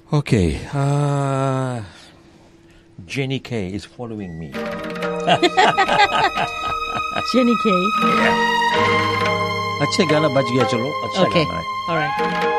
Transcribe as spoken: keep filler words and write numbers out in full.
Okay. Uh, Jenny K is following me. Jenny K. अच्छे गाना बज गया चलो अच्छा Okay. गाना है All right.